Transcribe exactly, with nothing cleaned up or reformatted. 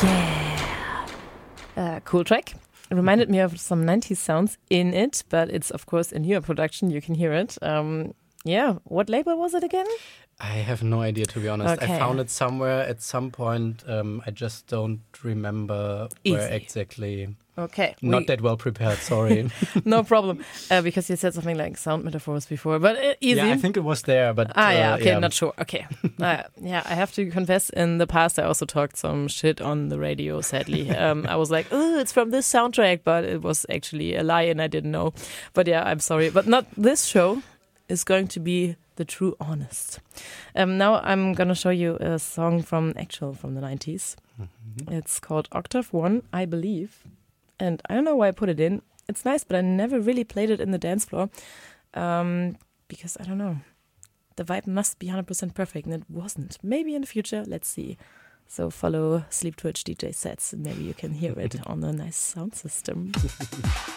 Yeah. Uh, cool track. It reminded me of some nineties sounds in it, but it's, of course, a newer production. You can hear it. Um, yeah. What label was it again? I have no idea, to be honest. Okay. I found it somewhere at some point. Um, I just don't remember Easy. where exactly. Okay. Not we- that well prepared, sorry. No problem. Uh, because you said something like sound metaphors before, but uh, easy. Yeah, I think it was there, but... Ah, yeah, uh, okay, not sure. Okay. uh, yeah, I have to confess, in the past I also talked some shit on the radio, sadly. Um, I was like, oh, it's from this soundtrack, but it was actually a lie and I didn't know. But yeah, I'm sorry. But not this show is going to be the true honest. Um, now I'm going to show you a song from actual from the nineties. Mm-hmm. It's called Octave One, I believe. And I don't know why I put it in. It's nice, but I never really played it in the dance floor. Um, because, I don't know, the vibe must be one hundred percent perfect, and it wasn't. Maybe in the future, let's see. So follow Sleep Twitch D J sets, and maybe you can hear it on a nice sound system.